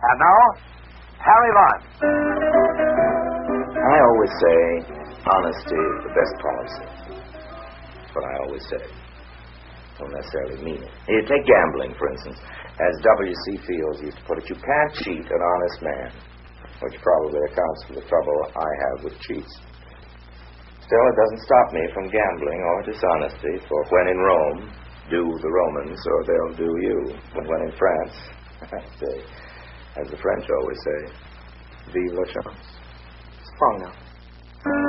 And now, Harry Vaughn. I always say honesty is the best policy. That's what I always say. Don't necessarily mean it. You take gambling, for instance. As W.C. Fields used to put it, you can't cheat an honest man, which probably accounts for the trouble I have with cheats. Still, it doesn't stop me from gambling or dishonesty, for when in Rome, do the Romans or they'll do you. And when in France, I say, as the French always say, vive la chance. Strong now.